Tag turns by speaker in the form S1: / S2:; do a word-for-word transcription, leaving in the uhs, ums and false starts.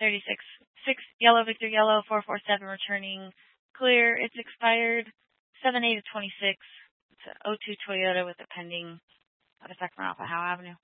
S1: thirty-six, six yellow, Victor yellow, four four seven returning clear. It's expired seven eight of twenty-six. It's an oh two Toyota with a pending out of Sacramento Alpha Howe Avenue.